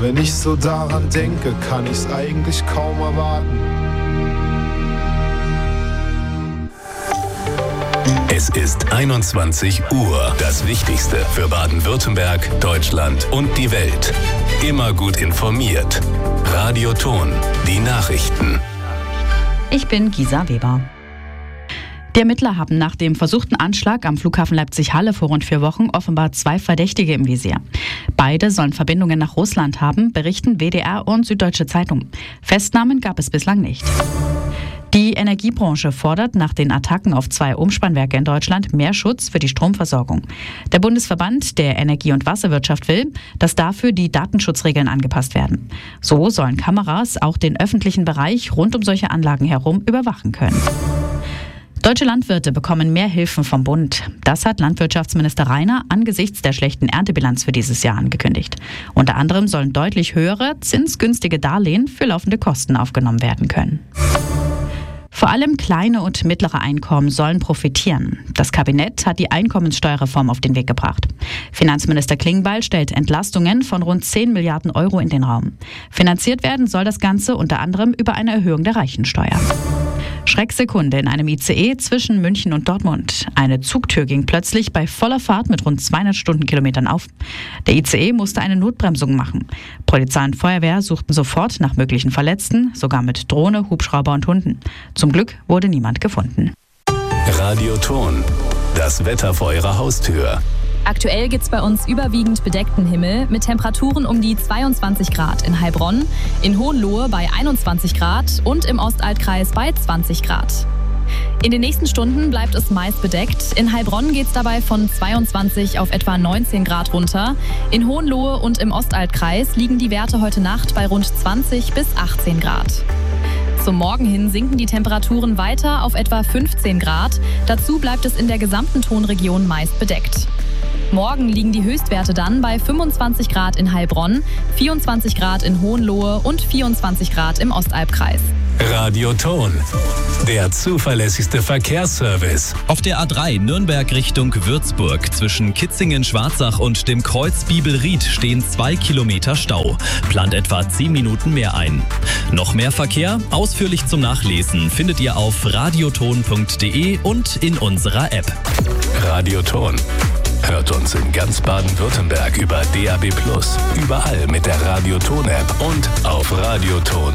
Wenn ich so daran denke, kann ich's eigentlich kaum erwarten. Es ist 21 Uhr. Das Wichtigste für Baden-Württemberg, Deutschland und die Welt. Immer gut informiert. Radio Ton, die Nachrichten. Ich bin Gisa Weber. Die Ermittler haben nach dem versuchten Anschlag am Flughafen Leipzig-Halle vor rund 4 Wochen offenbar 2 Verdächtige im Visier. Beide sollen Verbindungen nach Russland haben, berichten WDR und Süddeutsche Zeitung. Festnahmen gab es bislang nicht. Die Energiebranche fordert nach den Attacken auf 2 Umspannwerke in Deutschland mehr Schutz für die Stromversorgung. Der Bundesverband der Energie- und Wasserwirtschaft will, dass dafür die Datenschutzregeln angepasst werden. So sollen Kameras auch den öffentlichen Bereich rund um solche Anlagen herum überwachen können. Deutsche Landwirte bekommen mehr Hilfen vom Bund. Das hat Landwirtschaftsminister Rainer angesichts der schlechten Erntebilanz für dieses Jahr angekündigt. Unter anderem sollen deutlich höhere, zinsgünstige Darlehen für laufende Kosten aufgenommen werden können. Vor allem kleine und mittlere Einkommen sollen profitieren. Das Kabinett hat die Einkommenssteuerreform auf den Weg gebracht. Finanzminister Klingbeil stellt Entlastungen von rund 10 Milliarden Euro in den Raum. Finanziert werden soll das Ganze unter anderem über eine Erhöhung der Reichensteuer. Schrecksekunde in einem ICE zwischen München und Dortmund. Eine Zugtür ging plötzlich bei voller Fahrt mit rund 200 Stundenkilometern auf. Der ICE musste eine Notbremsung machen. Polizei und Feuerwehr suchten sofort nach möglichen Verletzten, sogar mit Drohne, Hubschrauber und Hunden. Zum Glück wurde niemand gefunden. Radio Ton, das Wetter vor Ihrer Haustür. Aktuell gibt es bei uns überwiegend bedeckten Himmel mit Temperaturen um die 22 Grad in Heilbronn, in Hohenlohe bei 21 Grad und im Ostaltkreis bei 20 Grad. In den nächsten Stunden bleibt es meist bedeckt. In Heilbronn geht es dabei von 22 auf etwa 19 Grad runter. In Hohenlohe und im Ostaltkreis liegen die Werte heute Nacht bei rund 20 bis 18 Grad. Zum Morgen hin sinken die Temperaturen weiter auf etwa 15 Grad. Dazu bleibt es in der gesamten Tonregion meist bedeckt. Morgen liegen die Höchstwerte dann bei 25 Grad in Heilbronn, 24 Grad in Hohenlohe und 24 Grad im Ostalbkreis. Radio Ton, der zuverlässigste Verkehrsservice. Auf der A3 Nürnberg Richtung Würzburg zwischen Kitzingen-Schwarzach und dem Kreuz Bibelried stehen 2 Kilometer Stau. Plant etwa 10 Minuten mehr ein. Noch mehr Verkehr? Ausführlich zum Nachlesen findet ihr auf radioton.de und in unserer App. Radio Ton. Hört uns in ganz Baden-Württemberg über DAB+, überall mit der Radio Ton App und auf radioton.de.